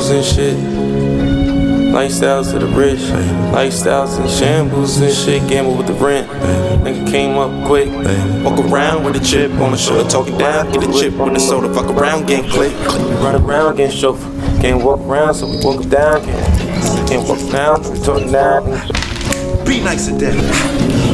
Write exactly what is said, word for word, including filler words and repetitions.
shambles and shit. Lifestyles of the rich, lifestyles in shambles and shit. Gamble with the rent, nigga came up quick. Walk around with a chip on the shoulder, talking down, get a chip with the soda. Fuck around, getting click. Run around, getting chauffeur. Can't walk around, so we walk down. Can't, can't walk down, so we talking down. Be nice to death.